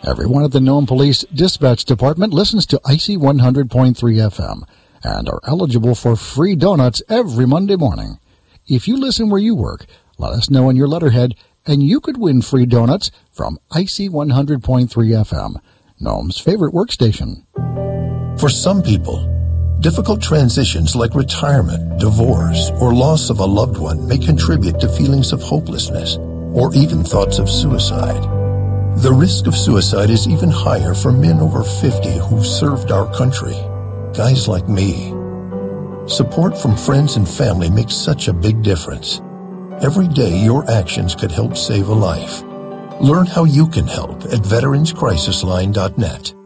Everyone at the Nome Police Dispatch Department listens to IC 100.3 FM and are eligible for free donuts every Monday morning. If you listen where you work, let us know in your letterhead, and you could win free donuts from IC 100.3 FM, Nome's favorite workstation. For some people, difficult transitions like retirement, divorce, or loss of a loved one may contribute to feelings of hopelessness or even thoughts of suicide. The risk of suicide is even higher for men over 50 who've served our country, guys like me. Support from friends and family makes such a big difference. Every day, your actions could help save a life. Learn how you can help at veteranscrisisline.net.